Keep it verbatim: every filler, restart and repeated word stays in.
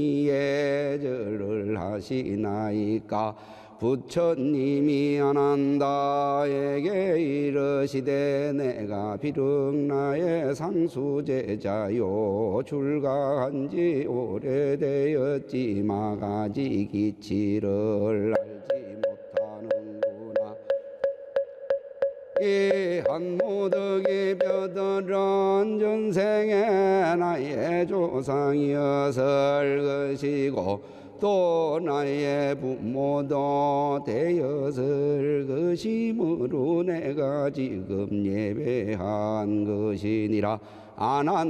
예절을 하시나이까. 부처님이 아난다에게 이르시되 내가 비록 나의 상수제자요 출가한지 오래되었지 마가지 기치를 알지 못하는구나. 이 한무득이 뼈들은 전생에 나의 조상이었을 것이고 또 나의 부모도 되었을 것이므로 내가 지금 예배한 것이니라. 아난